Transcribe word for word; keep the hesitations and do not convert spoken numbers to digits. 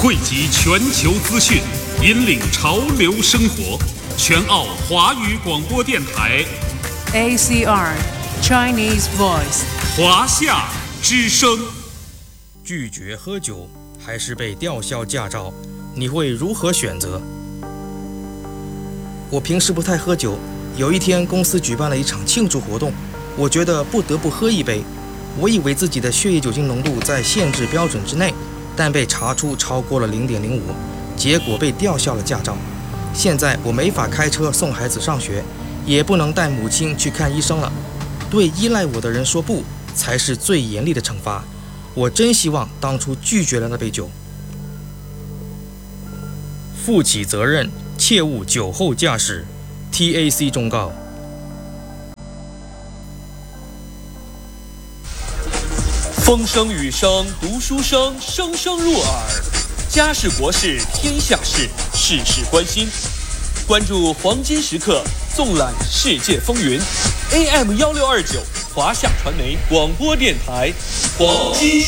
汇集全球资讯，引领潮流生活。全澳华语广播电台 A C R Chinese Voice 华夏之声。 拒绝喝酒还是被吊销驾照，你会如何选择？我平时不太喝酒，有一天公司举办了一场庆祝活动，我觉得不得不喝一杯。我以为自己的血液酒精浓度在限制标准之内，但被查出超过了 零点零五， 结果被吊销了驾照。现在我没法开车送孩子上学，也不能带母亲去看医生了。对依赖我的人说不，才是最严厉的惩罚。我真希望当初拒绝了那杯酒。负起责任，切勿酒后驾驶。 T A C 忠告。 风声雨声读书声，声声入耳。家事国事天下事，事事关心。关注黄金时刻，纵览世界风云。A M 一六二九华夏传媒广播电台，黄金。